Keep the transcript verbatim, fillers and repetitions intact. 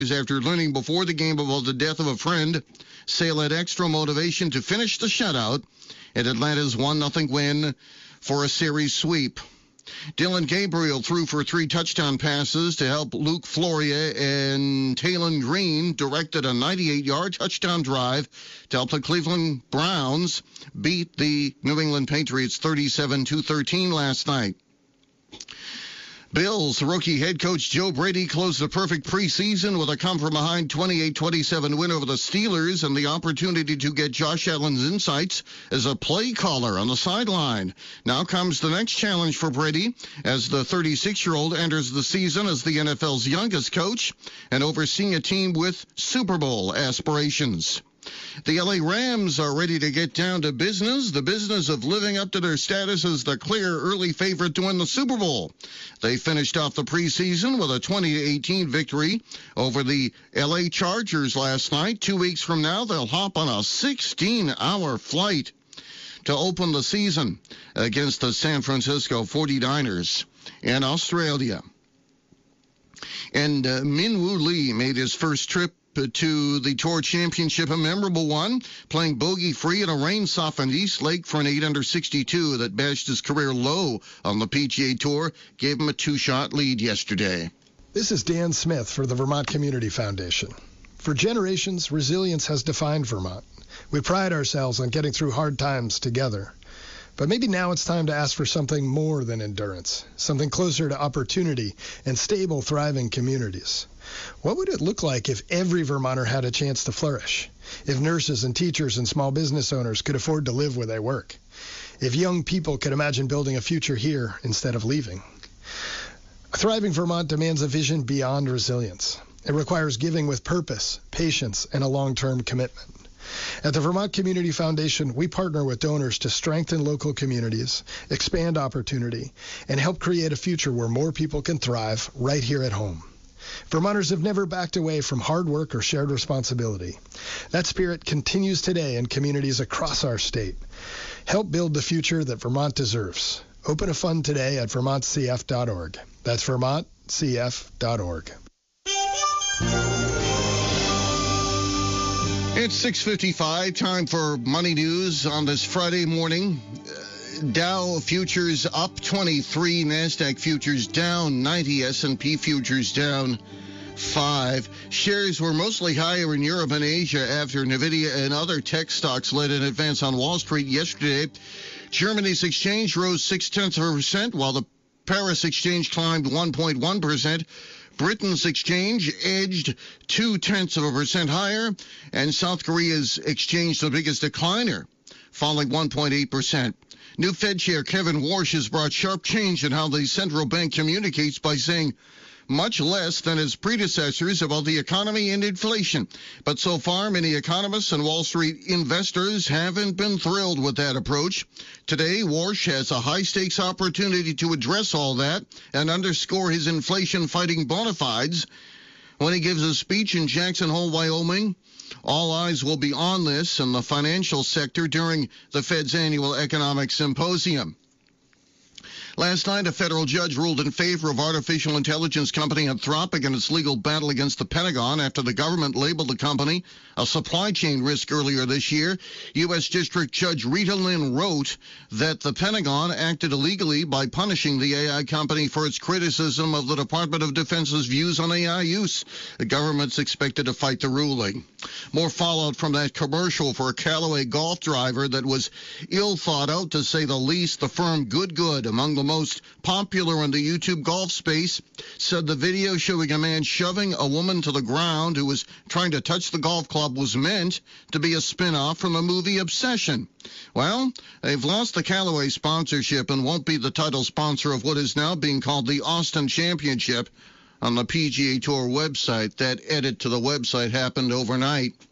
after learning before the game about the death of a friend. Sale had extra motivation to finish the shutout in Atlanta's one nothing win for a series sweep. Dylan Gabriel threw for three touchdown passes to help Luke Floria, and Taylon Green directed a ninety-eight-yard touchdown drive to help the Cleveland Browns beat the New England Patriots thirty-seven to thirteen last night. Bills rookie head coach Joe Brady closed a perfect preseason with a come-from-behind twenty-eight twenty-seven win over the Steelers and the opportunity to get Josh Allen's insights as a play caller on the sideline. Now comes the next challenge for Brady as the thirty-six-year-old enters the season as the N F L's youngest coach and overseeing a team with Super Bowl aspirations. The L A Rams are ready to get down to business, the business of living up to their status as the clear early favorite to win the Super Bowl. They finished off the preseason with a twenty to eighteen victory over the L A Chargers last night. Two weeks from now, they'll hop on a sixteen-hour flight to open the season against the San Francisco forty-niners in Australia. And uh, Min Woo Lee made his first trip to the Tour Championship, a memorable one, playing bogey-free in a rain-softened East Lake for an eight under sixty-two that bashed his career low on the P G A Tour, gave him a two-shot lead yesterday. This is Dan Smith for the Vermont Community Foundation. For generations, resilience has defined Vermont. We pride ourselves on getting through hard times together. But maybe now it's time to ask for something more than endurance, something closer to opportunity and stable, thriving communities. What would it look like if every Vermonter had a chance to flourish? If nurses and teachers and small business owners could afford to live where they work? If young people could imagine building a future here instead of leaving? A thriving Vermont demands a vision beyond resilience. It requires giving with purpose, patience, and a long-term commitment. At the Vermont Community Foundation, we partner with donors to strengthen local communities, expand opportunity, and help create a future where more people can thrive right here at home. Vermonters have never backed away from hard work or shared responsibility. That spirit continues today in communities across our state. Help build the future that Vermont deserves. Open a fund today at vermont c f dot org. That's vermont c f dot org. It's six fifty-five, time for Money News on this Friday morning. Dow futures up twenty-three, NASDAQ futures down ninety, S and P futures down five. Shares were mostly higher in Europe and Asia after NVIDIA and other tech stocks led an advance on Wall Street yesterday. Germany's exchange rose six-tenths of a percent, while the Paris exchange climbed one point one percent. Britain's exchange edged two-tenths of a percent higher, and South Korea's exchange the biggest decliner, falling one point eight percent. New Fed Chair Kevin Warsh has brought sharp change in how the central bank communicates by saying much less than his predecessors about the economy and inflation. But so far, many economists and Wall Street investors haven't been thrilled with that approach. Today, Warsh has a high-stakes opportunity to address all that and underscore his inflation-fighting bona fides when he gives a speech in Jackson Hole, Wyoming. All eyes will be on this and the financial sector during the Fed's annual economic symposium. Last night, a federal judge ruled in favor of artificial intelligence company Anthropic in its legal battle against the Pentagon after the government labeled the company a supply chain risk earlier this year. U S. District Judge Rita Lynn wrote that the Pentagon acted illegally by punishing the A I company for its criticism of the Department of Defense's views on A I use. The government's expected to fight the ruling. More fallout from that commercial for a Callaway golf driver that was ill thought out, to say the least. The firm Good Good, among the most popular in the YouTube golf space, said the video showing a man shoving a woman to the ground who was trying to touch the golf club was meant to be a spin-off from the movie Obsession. Well, they've lost the Callaway sponsorship and won't be the title sponsor of what is now being called the Austin Championship on the P G A Tour website. That edit to the website happened overnight.